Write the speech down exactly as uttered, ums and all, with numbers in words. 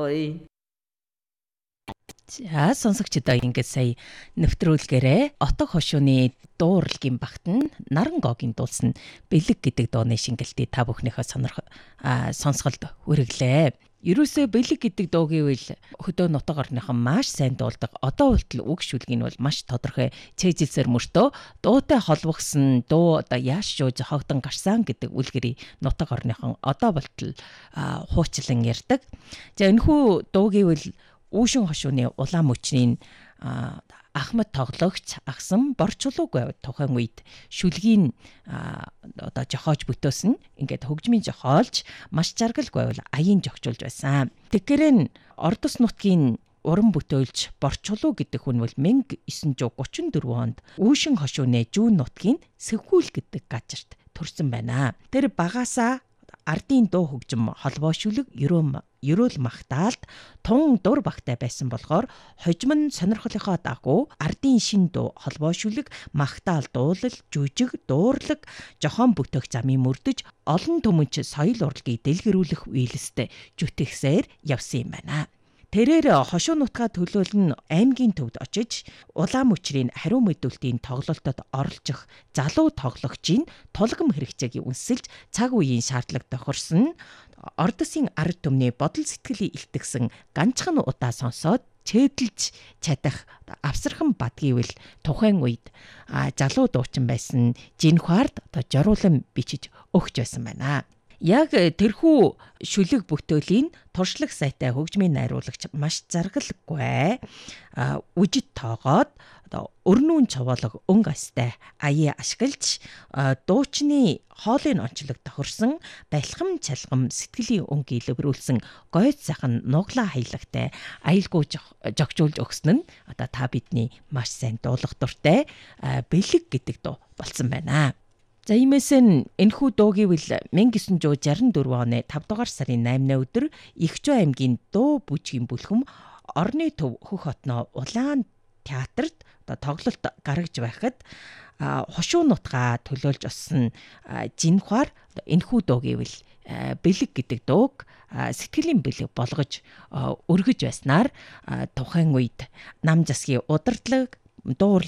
ой. За сонсогчдоо ингээд сая нэвтрүүлгээрээ Отог хошууны дуу урлагийн багт нь Наран Гогийн дуулсан Бэлэг гэдэг дууны шингэлтийг та бүхнийхээ сонирх сонсголд хүргэлээ. Ерөөсөө Бэлэг гэдэг дуугийн үйл хөдөө нутаг орныхон маш сайн дуулдаг. Одоо хүртэл үг шүлгийг нь бол маш тодорхой цээжилсээр мөртөө дуутай холбогсон дуу одоо яаш шууж хогдон гарсан гэдэг үлгэрийг нутаг орныхон одоо болтол хуучлан ярьдаг. За энэхүү дуугийн үйл Үүшин хошууны улаан мөчний Ахмад тоглогч агсан борчлууг байв тухайн үед шүлгийн одоо жохоож бүтөөсөн ингээд хөгжмийн жохоолж маш жаргалгүй байвал аян жогчулж байсан. Тэгэхээр Ордос нутгийн уран бүтөөлч борчлуу гэдэг хүн бол мянга эсэн зуун гучин дөрвөн онд Үүшин хошууны Жүүн нутгийн Сэхүүл гэдэг газарт төрсэн байна. Тэр багаасаа ардын дуу хөгжим холбоо шүлэг ерөөм ерөөл магтаалд тун дур багтай байсан болохоор хожим нь сонирхлынхоо дагуу ардын шин дуу холбоо шүлэг магтаал дуулал жүжиг дуурлаг жохон бүтээх замын мөрдөж олон түмэнч соёл урлагийг дэлгэрүүлэх үйлстэй жүтгэсээр явсан юм байна. Тэрээр хошуу нутгаа төлөөлн аймгийн төвд очиж улаан мөчрийн хариу мэдүүлтийн тоглолтод оролцох залуу тоглогчийн тулгам хэрэгцээг үнсэлж цаг үеийн шаардлага тохирсон Ордосын ард түмний бодол сэтгэлийг илтгэсэн ганцхан удаа сонсоод чэдэлж чадах авсархан бадгийвэл тухайн үед залуу дуучин байсан Жинхвард одоо жоруулан бичиж өгч байсан байна. Яг тэрхүү шүлэг бүтөөлийн туршлага сайтай хөгжмийн найруулагч маш заргалгүй үжид тоогоод одоо өрнүүн цовоолог өнгө астай аяа ашиглаж дуучны хоолын онцлог тохирсон балхам чалгам сэтгэлийн өнгийг илэрүүлсэн гойд сайхан нуглаа хаялагтай аюулгүй жогжуулж өгсөн нь одоо та бидний маш сайн дуулах дуртай Бэлэг гэдэг дуу болсон байна. За иймээс нь энэхүү дуугийн үйл мянга девэн шарсан дөрвөн оны тавд дугаар сарын наймнаа өдөр Игчүү аймгийн дуу бүжгийн бүлхэм орны төв Хөх хотноо улаан театрт одоо тоглолт гаргаж байхад хошуу нутгаа төлөөлж осон Жинхвар энэхүү дуугийн үйл Бэлэг гэдэг дууг сэтгэлийн бэлэг болгож өргөж байснаар тухайн үед нам засгийн удирдлага дуур